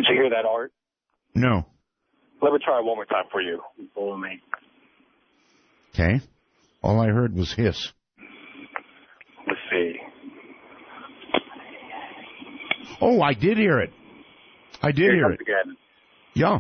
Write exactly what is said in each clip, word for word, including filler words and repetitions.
Did you hear that, Art? No. Let me try it one more time for you. For me. Okay. All I heard was hiss. Let's see. Oh, I did hear it. I did Here hear it it. Again. Yeah.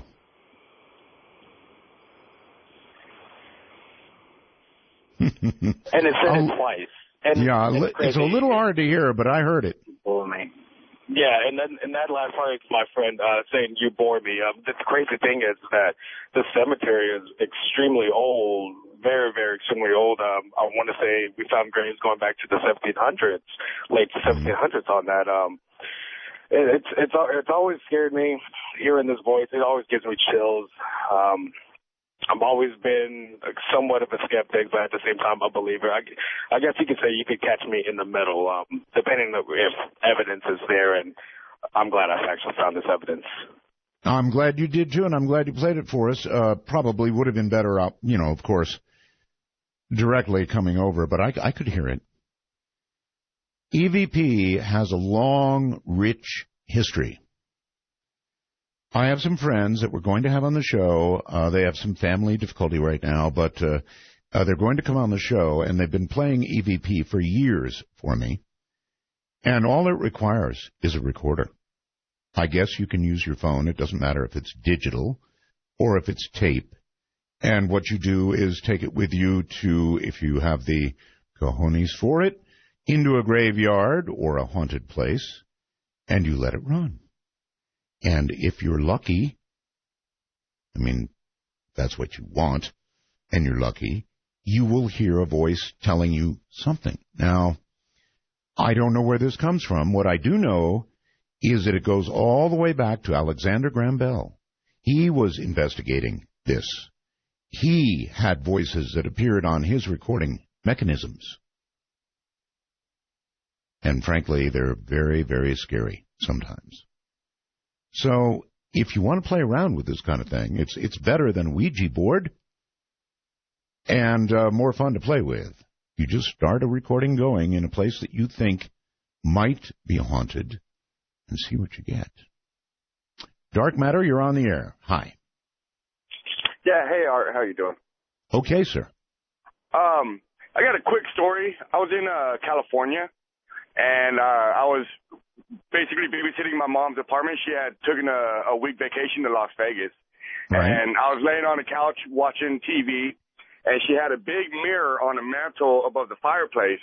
And it said it twice. And yeah, it's, it's a little hard to hear, but I heard it. For me. Yeah, and then and that last part, my friend uh, saying you bore me. Um, the crazy thing is that the cemetery is extremely old, very, very extremely old. Um, I want to say we found graves going back to the seventeen hundreds, late seventeen hundreds on that. Um, it, it's it's it's always scared me hearing this voice. It always gives me chills. Um, I've always been somewhat of a skeptic, but at the same time a believer. I, I guess you could say you could catch me in the middle, um, depending on if evidence is there, and I'm glad I actually found this evidence. I'm glad you did, too, and I'm glad you played it for us. Uh, probably would have been better, up, you know, of course, directly coming over, but I, I could hear it. E V P has a long, rich history. I have some friends that we're going to have on the show. Uh, they have some family difficulty right now, but uh, uh, they're going to come on the show, and they've been playing E V P for years for me. And all it requires is a recorder. I guess you can use your phone. It doesn't matter if it's digital or if it's tape. And what you do is take it with you to, if you have the cojones for it, into a graveyard or a haunted place, and you let it run. And if you're lucky, I mean, that's what you want, and you're lucky, you will hear a voice telling you something. Now, I don't know where this comes from. What I do know is that it goes all the way back to Alexander Graham Bell. He was investigating this. He had voices that appeared on his recording mechanisms. And frankly, they're very, very scary sometimes. So if you want to play around with this kind of thing, it's it's better than a Ouija board and uh, more fun to play with. You just start a recording going in a place that you think might be haunted and see what you get. Dark Matter, you're on the air. Hi. Yeah, hey, Art, how you doing? Okay, sir. Um, I got a quick story. I was in uh, California, and uh, I was basically babysitting my mom's apartment. She had taken a, a week vacation to Las Vegas. Right. And I was laying on the couch watching T V, and she had a big mirror on the mantle above the fireplace.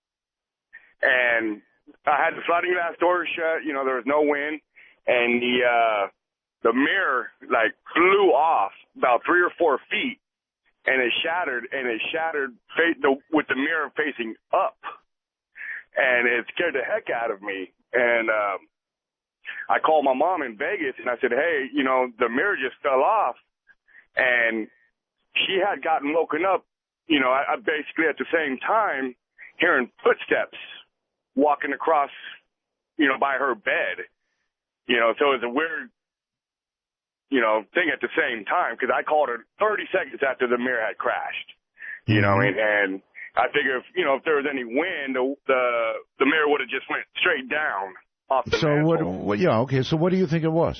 And I had the sliding glass door shut. You know, there was no wind. And the, uh, the mirror, like, flew off about three or four feet, and it shattered, and it shattered fa- the, with the mirror facing up. And it scared the heck out of me. And um, I called my mom in Vegas, and I said, hey, you know, the mirror just fell off. And she had gotten woken up, you know, I, I basically at the same time hearing footsteps walking across, you know, by her bed. You know, so it was a weird, you know, thing at the same time, because I called her thirty seconds after the mirror had crashed. You know, and, and I figure if, you know, if there was any wind, the the, the mirror would have just went straight down off the So what, what? Yeah, okay. So what do you think it was?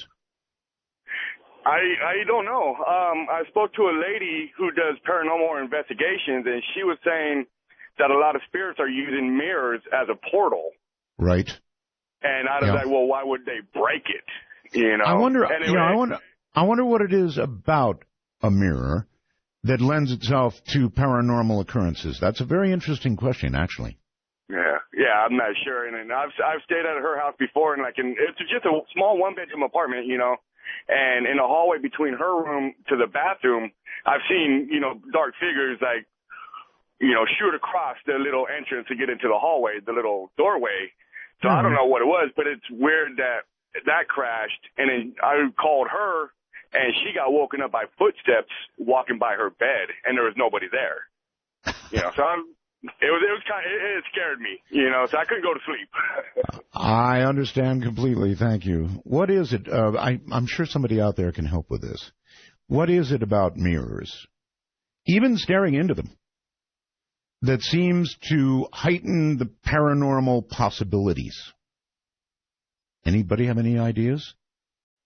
I I don't know. Um, I spoke to a lady who does paranormal investigations, and she was saying that a lot of spirits are using mirrors as a portal. Right. And I was yeah. like, well, why would they break it? You know. I wonder. Anyway, you know, I wonder. I wonder what it is about a mirror that lends itself to paranormal occurrences. That's a very interesting question, actually. Yeah, yeah, I'm not sure. And, and I've I've stayed at her house before, and like, in, it's just a small one bedroom apartment, you know. And in the hallway between her room to the bathroom, I've seen, you know, dark figures like, you know, shoot across the little entrance to get into the hallway, the little doorway. So mm-hmm. I don't know what it was, but it's weird that that crashed. And then I called her, and she got woken up by footsteps walking by her bed, and there was nobody there. You know, so I'm, it was it was kind of, it, it scared me, you know, so I couldn't go to sleep. I understand completely. Thank you. What is it? Uh, I, I'm sure somebody out there can help with this. What is it about mirrors, even staring into them, that seems to heighten the paranormal possibilities? Anybody have any ideas?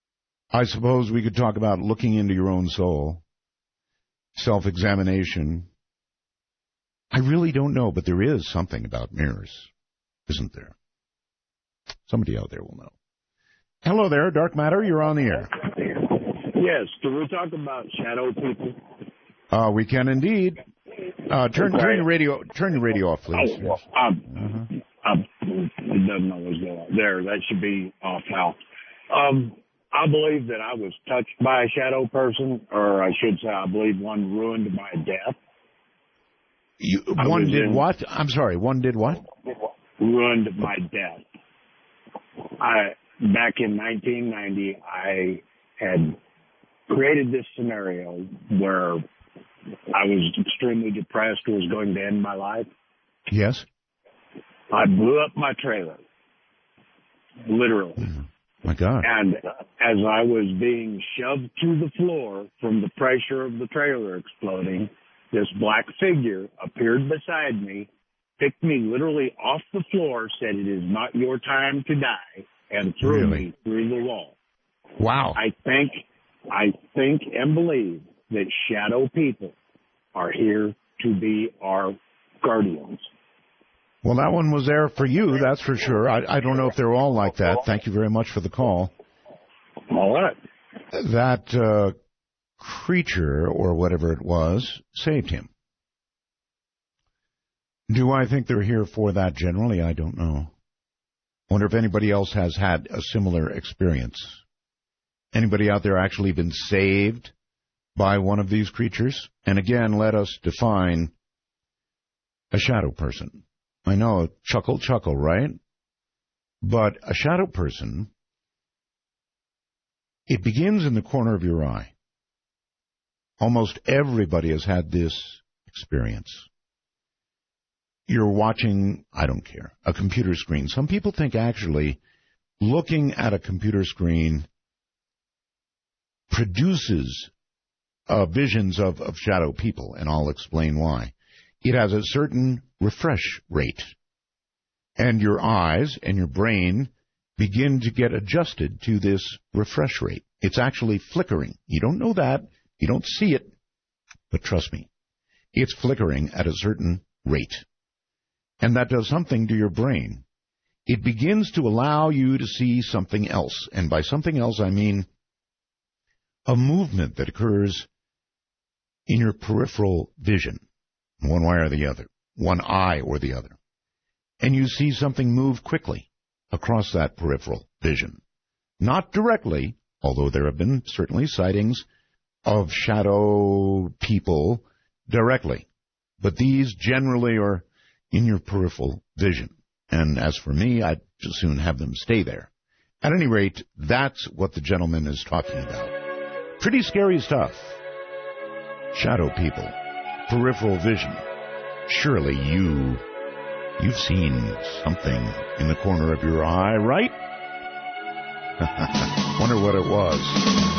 I suppose we could talk about looking into your own soul, self-examination. I really don't know, but there is something about mirrors, isn't there? Somebody out there will know. Hello there, Dark Matter. You're on the air. Yes. Can we talk about shadow people? Uh, we can indeed. Uh, turn, turn your radio, turn your radio off, please. Oh, well, um, uh-huh. um, it doesn't always go off. There, that should be off now. Um, I believe that I was touched by a shadow person, or I should say, I believe one ruined my death. You, one did in, what? I'm sorry. One did what? Ruined my death. I back in nineteen ninety, I had created this scenario where I was extremely depressed, was going to end my life. Yes. I blew up my trailer, literally. Oh, my God. And as I was being shoved to the floor from the pressure of the trailer exploding, this black figure appeared beside me, picked me literally off the floor, said, "It is not your time to die," and threw really? me through the wall. Wow. I think, I think and believe that shadow people are here to be our guardians. Well, that one was there for you, that's for sure. I, I don't know if they're all like that. Thank you very much for the call. All right. That uh, creature, or whatever it was, saved him. Do I think they're here for that generally? I don't know. Wonder if anybody else has had a similar experience. Anybody out there actually been saved by one of these creatures? And again, let us define a shadow person. I know, chuckle, chuckle, right? But a shadow person, it begins in the corner of your eye. Almost everybody has had this experience. You're watching, I don't care, a computer screen. Some people think actually looking at a computer screen produces uh, visions of, of shadow people, and I'll explain why. It has a certain refresh rate, and your eyes and your brain begin to get adjusted to this refresh rate. It's actually flickering. You don't know that. You don't see it, but trust me, it's flickering at a certain rate. And that does something to your brain. It begins to allow you to see something else. And by something else, I mean a movement that occurs in your peripheral vision, one way or the other, one eye or the other. And you see something move quickly across that peripheral vision. Not directly, although there have been certainly sightings of shadow people directly. But these generally are in your peripheral vision. And as for me, I'd just soon have them stay there. At any rate, that's what the gentleman is talking about. Pretty scary stuff. Shadow people, peripheral vision. Surely you, you've seen something in the corner of your eye, right? Wonder what it was.